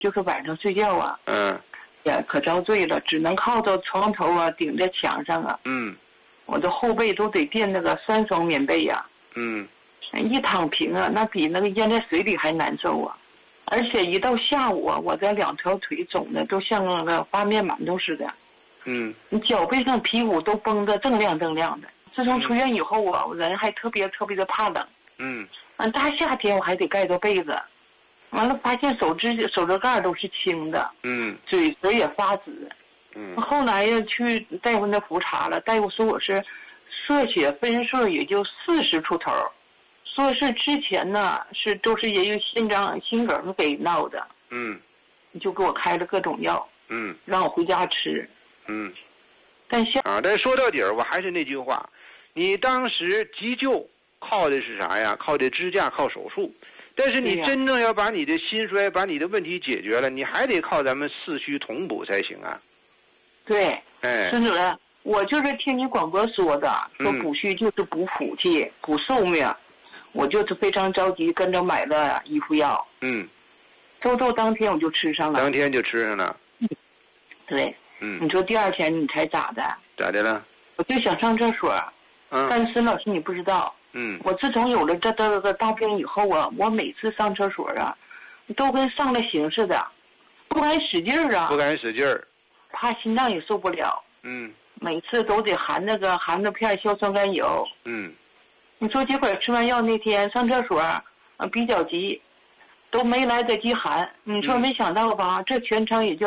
就是晚上睡觉啊，也可遭罪了，只能靠着床头啊，顶在墙上啊。我的后背都得垫那个3层棉被呀。一躺平啊，那比那个淹在水里还难受啊。而且一到下午啊，我这2条腿肿的都像那个发面馒头似的。你脚背上皮骨都绷得锃亮锃亮的。自从出院以后啊，我人还特别特别的怕冷。大夏天我还得盖着被子。完了发现手指盖都是青的。嘴唇也发紫。后来呀去大夫那复查了，大夫说我是射血分数也就40出头，说是之前呢都是因为心梗给闹的。就给我开了各种药。让我回家吃。但说到底儿，我还是那句话，你当时急救靠的是啥呀？靠的支架，靠手术。但是你真正要把你的心衰，把你的问题解决了，你还得靠咱们四虚同补才行啊。 对，孙主任，我就是听你广播说的，说补虚就是补福气、补寿命，我就是非常着急，跟着买了一副药。周当天我就吃上了。 当天就吃上了。 对。你说第2天你猜咋的？ 咋的了？ 我就想上厕所。但是孙老师你不知道。我自从有了这个大病以后啊，我每次上厕所啊，都跟上了刑似的，不敢使劲儿啊。 不敢使劲儿。 怕心脏也受不了。每次都得含着片硝酸甘油。你说结果吃完药那天上厕所比较急，都没来得及含。你说没想到吧？这全程也就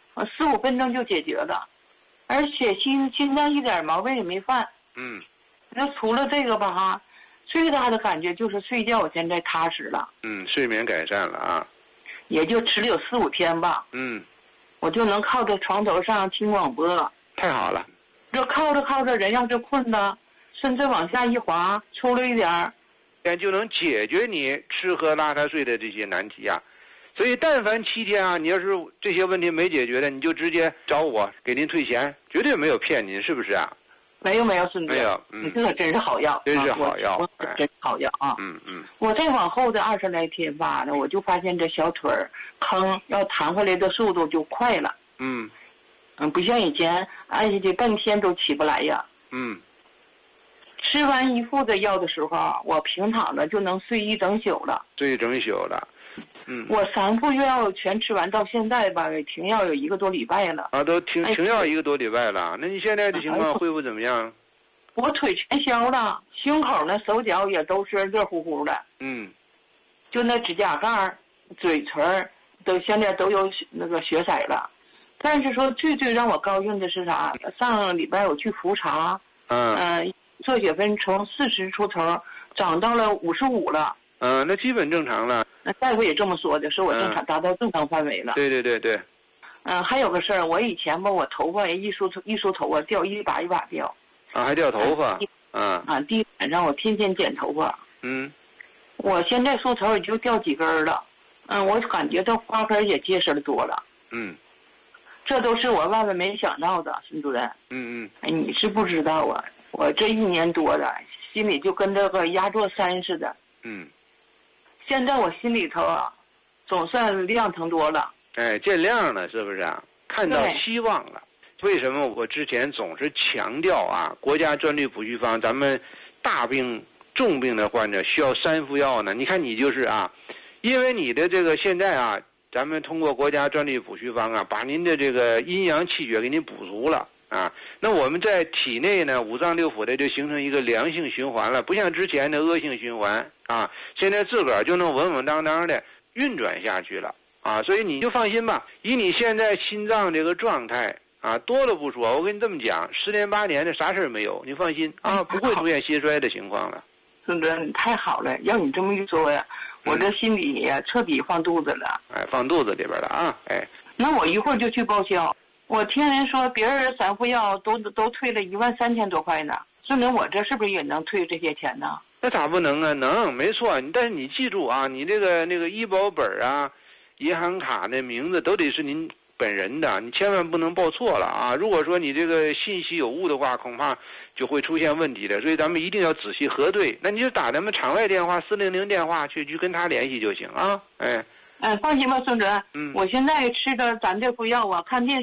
4-5分钟就解决了，而且心脏一点毛病也没犯。那除了这个吧最大的感觉就是睡觉我现在踏实了。 睡眠改善了啊。 也就吃了有4-5天吧。我就能靠着床头上听广播了。 太好了。 这靠着人要是困了，甚至往下一滑，抽了一点儿， 就能解决你吃喝拉撒睡的这些难题啊。所以但凡7天啊，你要是这些问题没解决的，你就直接找我给您退钱，绝对没有骗您，是不是啊？ 没有，孙子。 没有。 你这个真是好药。 真是好药。 真是好药啊。我再往后的20来天吧，我就发现这小腿坑要弹回来的速度就快了。不像以前按下去半天都起不来呀。吃完1副的药的时候，我平躺着就能睡1整宿了。 睡1整宿了。 我3副药全吃完，到现在吧，停药有1个多礼拜了。 都停药1个多礼拜了。那你现在的情况恢复怎么样？ 我腿全消了，胸口呢、手脚也都是热乎乎的。就那指甲盖、嘴唇都现在都有那个血色了。但是说最让我高兴的是啥？上礼拜我去复查，射血分从40出头涨到了55了。 那基本正常了。 那大夫也这么说的，说我正常达到正常范围了。 对。 还有个事儿，我以前吧，我头发一梳头发掉一把掉。 还掉头发。 第一晚上我天天剪头发。我现在梳头也就掉几根了。我感觉到花根也结实的多了。这都是我万万没想到的，孙主任。你是不知道啊，我这1年多了，心里就跟这个压座山似的。现在我心里头总算亮堂多了。 见亮了，是不是啊？看到希望了。为什么我之前总是强调国家专利补虚方，咱们大病重病的患者需要3副药呢？你看你就是因为你的这个现在咱们通过国家专利补虚方把您的这个阴阳气血给您补足了那我们在体内呢，5脏6腑的就形成一个良性循环了，不像之前的恶性循环现在自个儿就能稳稳当当的运转下去了所以你就放心吧，以你现在心脏这个状态多了不说，我跟你这么讲，10年8年的啥事儿没有，你放心不会出现心衰的情况了。 孙子，你太好了，要你这么一说呀，我这心里也彻底放肚子了。 放肚子里边了那我一会儿就去报销。我听人说别人3副药都退了13000多块呢，孙子，我这是不是也能退这些钱呢？ 那咋不能啊？能，没错。但是你记住你这个那个医保本银行卡的名字都得是您本人的，你千万不能报错了如果说你这个信息有误的话，恐怕就会出现问题的。所以咱们一定要仔细核对。那你就打咱们场外电话400电话去跟他联系就行放心吧，孙主任。我现在吃的咱这副药啊，看电视。